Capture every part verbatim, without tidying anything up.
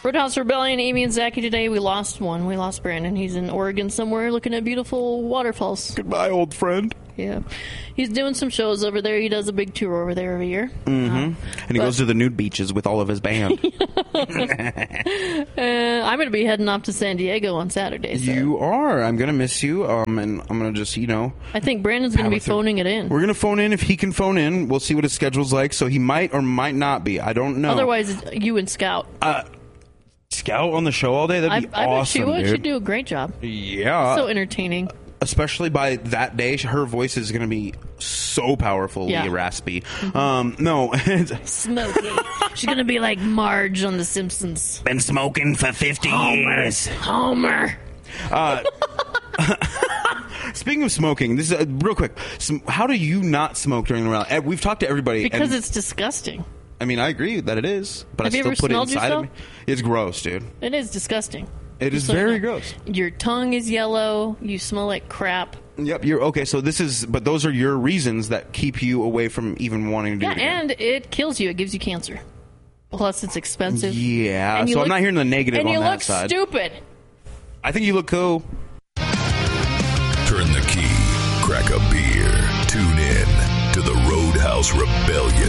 Roadhouse Rebellion, Amy and Zachy today. We lost one. We lost Brandon. He's in Oregon somewhere looking at beautiful waterfalls. Goodbye, old friend. Yeah. He's doing some shows over there. He does a big tour over there every year. Mm-hmm. Uh, and he but, goes to the nude beaches with all of his band. uh, I'm going to be heading off to San Diego on Saturday. So. You are. I'm going to miss you. Um, and I'm going to just, you know. I think Brandon's going to be phoning it in. We're going to phone in if he can phone in. We'll see what his schedule's like. So he might or might not be. I don't know. Otherwise, it's you and Scout. Uh, Scout on the show all day? That'd be I, I awesome, bet she would. dude. She'd do a great job. Yeah. So entertaining. Especially by that day, her voice is going to be so powerfully yeah. raspy. Mm-hmm. Um, no. Smoky. She's going to be like Marge on The Simpsons. Been smoking for fifty Homer. years. Homer. Uh, speaking of smoking, this is uh, real quick. Some, how do you not smoke during the rally? We've talked to everybody. Because and, it's disgusting. I mean, I agree that it is, but Have I you still ever put it smelled inside yourself? of me. It's gross, dude. It is disgusting. It is so very you know, gross. Your tongue is yellow. You smell like crap. Yep, you're okay. So this is, but those are your reasons that keep you away from even wanting to do yeah, it again. And it kills you. It gives you cancer. Plus, it's expensive. Yeah, so look, I'm not hearing the negative on that side. And you look stupid. I think you look cool. Turn the key, crack a beer, tune in to the Roadhouse Rebellion.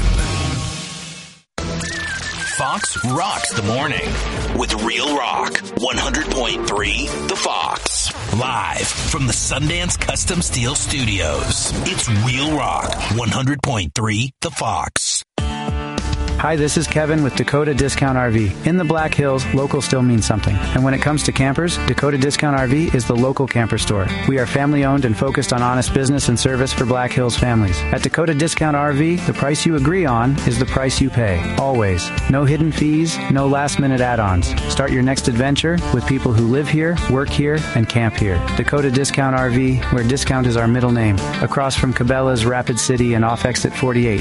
Fox rocks the morning with Real Rock one hundred point three The Fox. Live from the Sundance Custom Steel Studios. It's Real Rock one hundred point three The Fox. Hi, this is Kevin with Dakota Discount R V. In the Black Hills, local still means something. And when it comes to campers, Dakota Discount R V is the local camper store. We are family owned and focused on honest business and service for Black Hills families. At Dakota Discount R V, the price you agree on is the price you pay. Always. No hidden fees, no last minute add-ons. Start your next adventure with people who live here, work here, and camp here. Dakota Discount R V, where discount is our middle name. Across from Cabela's, Rapid City, and off exit forty-eight.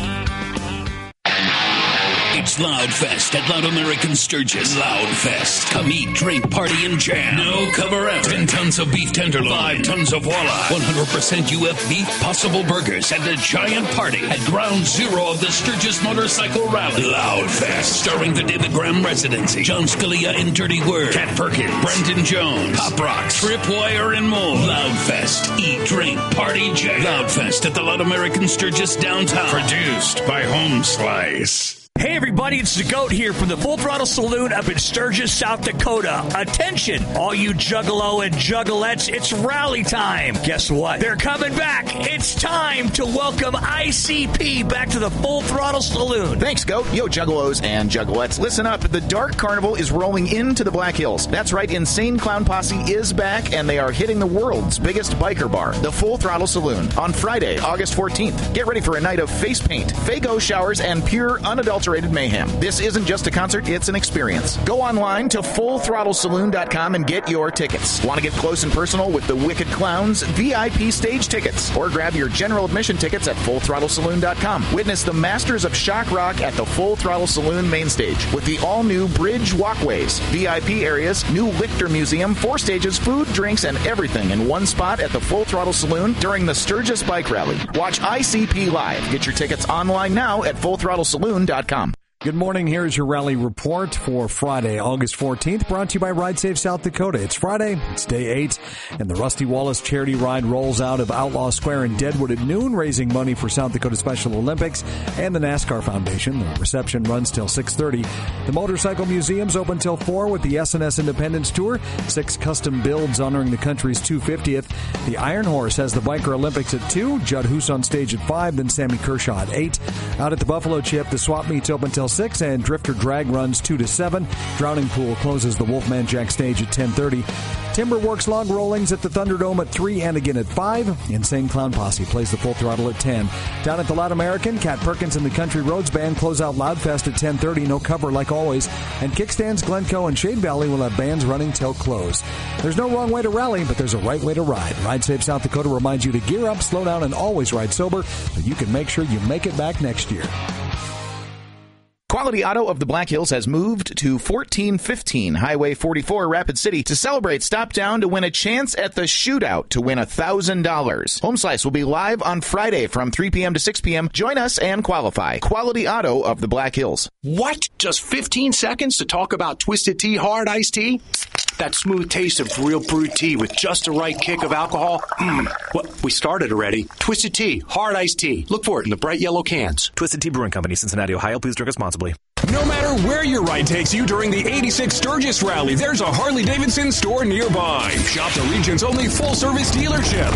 It's Loudfest at Loud American Sturgis. Loudfest. Come eat, drink, party, and jam. No cover out. Ten tons of beef tenderloin. Five tons of walleye. one hundred percent U F beef, possible burgers, and a giant party at ground zero of the Sturgis Motorcycle Rally. Loudfest. Starring the David Graham Residency, John Scalia in Dirty Word, Cat Perkins, Brenton Jones, Pop Rocks, Tripwire, and more. Loudfest. Eat, drink, party, jam. Loudfest at the Loud American Sturgis downtown. Produced by Home Slice. Hey everybody, it's the GOAT here from the Full Throttle Saloon up in Sturgis, South Dakota. Attention, all you juggalo and juggalettes, it's rally time. Guess what? They're coming back. It's time to welcome I C P back to the Full Throttle Saloon. Thanks, GOAT. Yo, juggalos and juggalettes, listen up. The Dark Carnival is rolling into the Black Hills. That's right, Insane Clown Posse is back, and they are hitting the world's biggest biker bar, the Full Throttle Saloon, on Friday, August fourteenth. Get ready for a night of face paint, Faygo showers, and pure unadulterated mayhem. This isn't just a concert, it's an experience. Go online to full throttle saloon dot com and get your tickets. Want to get close and personal with the Wicked Clowns? V I P stage tickets. Or grab your general admission tickets at full throttle saloon dot com. Witness the Masters of Shock Rock at the Full Throttle Saloon main stage with the all-new bridge walkways, V I P areas, new Lichter Museum, four stages, food, drinks, and everything in one spot at the Full Throttle Saloon during the Sturgis Bike Rally. Watch I C P live. Get your tickets online now at full throttle saloon dot com. Good morning. Here's your rally report for Friday, August fourteenth, brought to you by Ride Safe South Dakota. It's Friday, it's day eight, and the Rusty Wallace charity ride rolls out of Outlaw Square in Deadwood at noon, raising money for South Dakota Special Olympics and the NASCAR Foundation. The reception runs till six thirty. The Motorcycle Museum's open till four with the S and S Independence Tour, six custom builds honoring the country's two hundred fiftieth. The Iron Horse has the Biker Olympics at two, Judd Hoos on stage at five, then Sammy Kershaw at eight. Out at the Buffalo Chip, the swap meet's open till six, and Drifter Drag runs two to seven. Drowning Pool closes the Wolfman Jack stage at ten thirty. Timberworks Log Rollings at the Thunderdome at three and again at five. Insane Clown Posse plays the Full Throttle at ten. Down at the Loud American, Cat Perkins and the Country Roads Band close out Loudfest at ten thirty. No cover like always. And Kickstands, Glencoe, and Shade Valley will have bands running till close. There's no wrong way to rally, but there's a right way to ride. Ride Safe South Dakota reminds you to gear up, slow down, and always ride sober so you can make sure you make it back next year. Quality Quality Auto of the Black Hills has moved to fourteen fifteen Highway forty-four, Rapid City to celebrate. Stop down to win a chance at the shootout to win one thousand dollars. Home Slice will be live on Friday from three p.m. to six p.m. Join us and qualify. Quality Auto of the Black Hills. What? Just fifteen seconds to talk about Twisted Tea Hard Iced Tea? That smooth taste of real brewed tea with just the right kick of alcohol. Mmm. Well, we started already. Twisted Tea Hard Iced Tea. Look for it in the bright yellow cans. Twisted Tea Brewing Company, Cincinnati, Ohio. Please drink responsibly. No matter where your ride takes you during the eighty-six Sturgis Rally, there's a Harley-Davidson store nearby. Shop the region's only full-service dealership.